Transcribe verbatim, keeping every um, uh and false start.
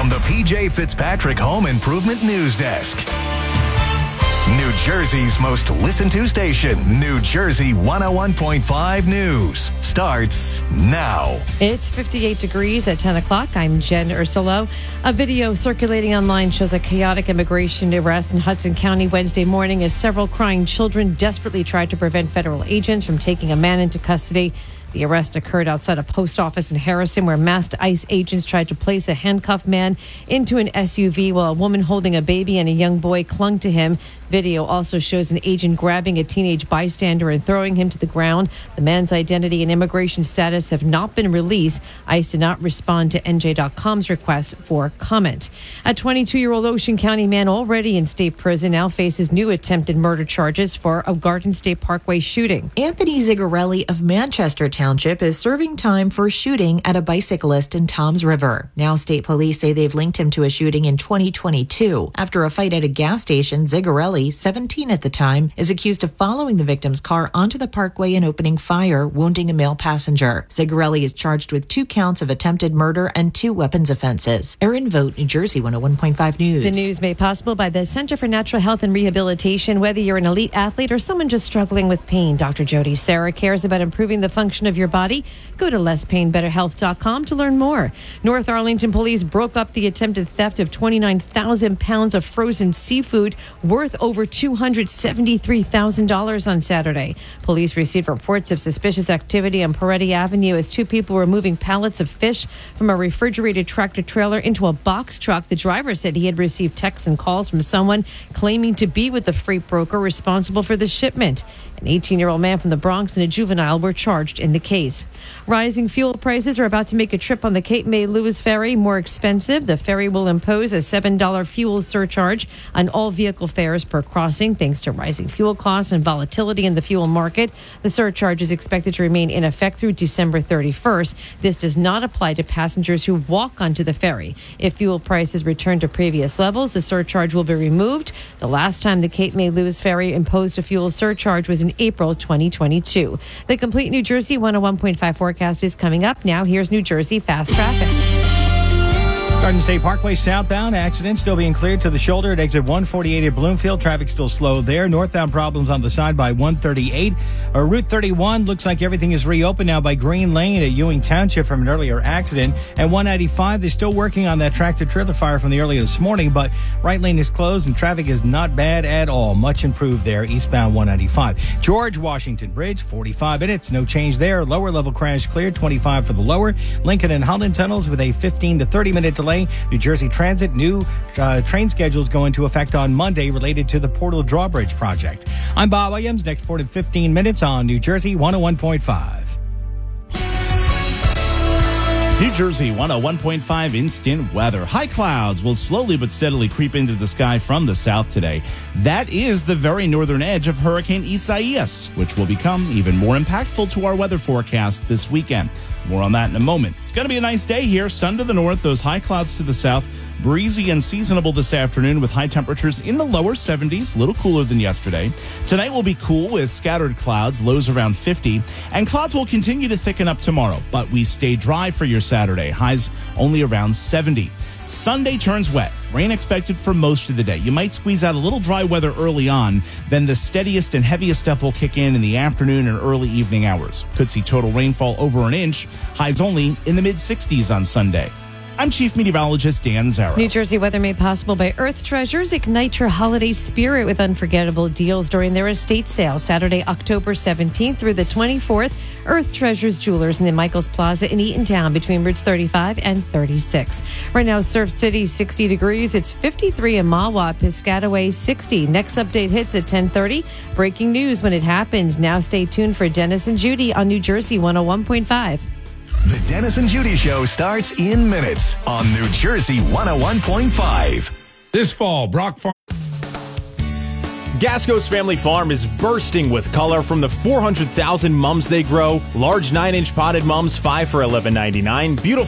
from the P J Fitzpatrick Home Improvement News Desk. New Jersey's most listened to station, New Jersey one oh one point five News, starts now. It's fifty-eight degrees at ten o'clock. I'm Jen Ursulo. A video circulating online shows a chaotic immigration arrest in Hudson County Wednesday morning as several crying children desperately tried to prevent federal agents from taking a man into custody. The arrest occurred outside a post office in Harrison where masked ICE agents tried to place a handcuffed man into an S U V while a woman holding a baby and a young boy clung to him. Video also shows an agent grabbing a teenage bystander and throwing him to the ground. The man's identity and immigration status have not been released. ICE did not respond to N J dot com's request for comment. A twenty-two-year-old Ocean County man already in state prison now faces new attempted murder charges for a Garden State Parkway shooting. Anthony Zigarelli of Manchester Township is serving time for a shooting at a bicyclist in Toms River. Now state police say they've linked him to a shooting in twenty twenty-two. After a fight at a gas station, Zigarelli, seventeen at the time, is accused of following the victim's car onto the parkway and opening fire, wounding a male passenger. Zigarelli is charged with two counts of attempted murder and two weapons offenses. Erin Vogt, New Jersey one oh one point five News. The news made possible by the Center for Natural Health and Rehabilitation. Whether you're an elite athlete or someone just struggling with pain, Doctor Jody Sarah cares about improving the function of your body. Go to less pain better health dot com to learn more. North Arlington police broke up the attempted theft of twenty-nine thousand pounds of frozen seafood worth over two hundred seventy-three thousand dollars on Saturday. Police received reports of suspicious activity on Peretti Avenue as two people were moving pallets of fish from a refrigerated tractor trailer into a box truck. The driver said he had received texts and calls from someone claiming to be with the freight broker responsible for the shipment. An eighteen-year-old man from the Bronx and a juvenile were charged in the case. Rising fuel prices are about to make a trip on the Cape May Lewis ferry more expensive. The ferry will impose a seven dollars fuel surcharge on all vehicle fares per crossing, thanks to rising fuel costs and volatility in the fuel market. The surcharge is expected to remain in effect through December thirty-first. This does not apply to passengers who walk onto the ferry. If fuel prices return to previous levels, the surcharge will be removed. The last time the Cape May Lewis ferry imposed a fuel surcharge was in April twenty twenty-two. The complete New Jersey one oh one point five forecast is coming up. Now here's New Jersey Fast Traffic. Garden State Parkway southbound accident still being cleared to the shoulder at exit one forty-eight at Bloomfield. Traffic still slow there. Northbound problems on the side by one thirty-eight. Or Route thirty-one looks like everything is reopened now by Green Lane at Ewing Township from an earlier accident. And one ninety-five, they're still working on that tractor trailer fire from the earlier this morning, but right lane is closed and traffic is not bad at all. Much improved there, eastbound one ninety-five. George Washington Bridge, forty-five minutes, no change there. Lower level crash cleared, twenty-five for the lower. Lincoln and Holland tunnels with a fifteen to thirty minute delay. New Jersey Transit, new uh, train schedules go into effect on Monday related to the Portal Drawbridge project. I'm Bob Williams. Next port in fifteen minutes on New Jersey one oh one point five. New Jersey one oh one point five instant weather. High clouds will slowly but steadily creep into the sky from the south today. That is the very northern edge of Hurricane Isaias, which will become even more impactful to our weather forecast this weekend. More on that in a moment. It's going to be a nice day here. Sun to the north, those high clouds to the south. Breezy and seasonable this afternoon with high temperatures in the lower seventies, a little cooler than yesterday. Tonight will be cool with scattered clouds, lows around fifty. And clouds will continue to thicken up tomorrow, but we stay dry for your Saturday. Highs only around seventy. Sunday turns wet. Rain expected for most of the day. You might squeeze out a little dry weather early on, then the steadiest and heaviest stuff will kick in in the afternoon and early evening hours. Could see total rainfall over an inch. Highs only in the mid sixties on Sunday. I'm Chief Meteorologist Dan Zarrow. New Jersey weather made possible by Earth Treasures. Ignite your holiday spirit with unforgettable deals during their estate sale Saturday, October seventeenth through the twenty-fourth. Earth Treasures Jewelers in the Michaels Plaza in Eatontown between routes thirty-five and thirty-six. Right now, Surf City, sixty degrees. It's fifty-three in Mahwah, Piscataway, sixty. Next update hits at ten thirty. Breaking news when it happens. Now stay tuned for Dennis and Judy on New Jersey one oh one point five. The Dennis and Judy Show starts in minutes on New Jersey one oh one point five. This fall, Brock Farm. Gasco's Family Farm is bursting with color from the four hundred thousand mums they grow. Large nine inch potted mums, five for eleven ninety-nine. Beautiful